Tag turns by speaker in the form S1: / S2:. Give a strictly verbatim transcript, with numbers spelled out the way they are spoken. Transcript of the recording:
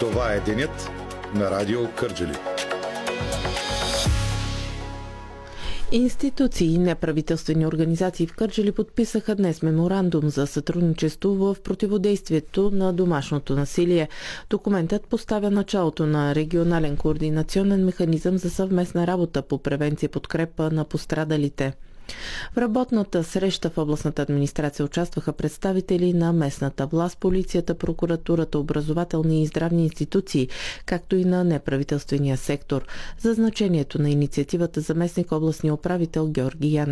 S1: Това е денят на Радио Кърджали.
S2: Институции и неправителствени организации в Кърджали подписаха днес меморандум за сътрудничество в противодействието на домашното насилие. Документът поставя началото на регионален координационен механизъм за съвместна работа по превенция и подкрепа на пострадалите. В работната среща в областната администрация участваха представители на местната власт, полицията, прокуратурата, образователни и здравни институции, както и на неправителствения сектор. За значението на инициативата заместник областния управител Георги Янев